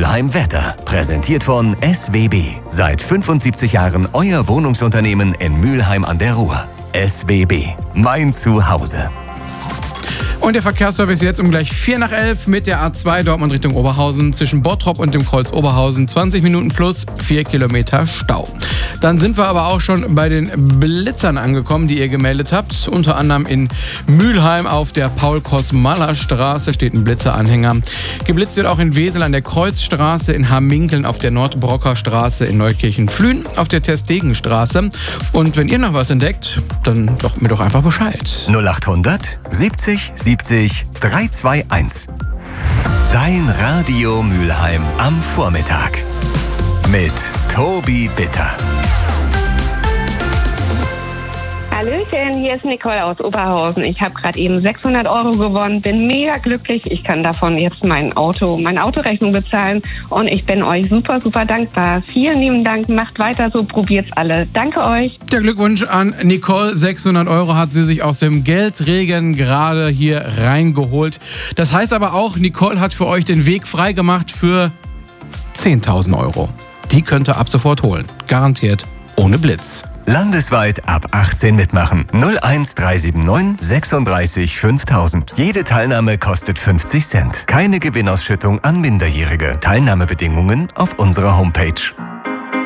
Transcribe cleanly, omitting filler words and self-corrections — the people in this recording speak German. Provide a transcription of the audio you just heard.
Mülheim Wetter. Präsentiert von SWB. Seit 75 Jahren euer Wohnungsunternehmen in Mülheim an der Ruhr. SWB. Mein Zuhause. Und der Verkehrsservice jetzt um gleich 11:04 mit der A2 Dortmund Richtung Oberhausen zwischen Bottrop und dem Kreuz Oberhausen. 20 Minuten plus 4 Kilometer Stau. Dann sind wir aber auch schon bei den Blitzern angekommen, die ihr gemeldet habt. Unter anderem in Mülheim auf der Paul-Kosmaller-Straße steht ein Blitzeranhänger. Geblitzt wird auch in Wesel an der Kreuzstraße, in Hamminkeln auf der Nordbrocker Straße, in Neukirchen-Flühen auf der Terstegenstraße. Und wenn ihr noch was entdeckt, dann sagt mir doch einfach Bescheid. 0800 70 70 321. Dein Radio Mülheim am Vormittag. Mit Tobi Bitter. Hallöchen, hier ist Nicole aus Oberhausen. Ich habe gerade eben 600 € gewonnen, bin mega glücklich. Ich kann davon jetzt meine Autorechnung bezahlen und ich bin euch super, super dankbar. Vielen lieben Dank, macht weiter so, probiert's alle. Danke euch. Der Glückwunsch an Nicole, 600 € hat sie sich aus dem Geldregen gerade hier reingeholt. Das heißt aber auch, Nicole hat für euch den Weg freigemacht für 10.000 €. Die könnt ihr ab sofort holen. Garantiert ohne Blitz. Landesweit ab 18 mitmachen. 01379 36 5000. Jede Teilnahme kostet 50 Cent. Keine Gewinnausschüttung an Minderjährige. Teilnahmebedingungen auf unserer Homepage.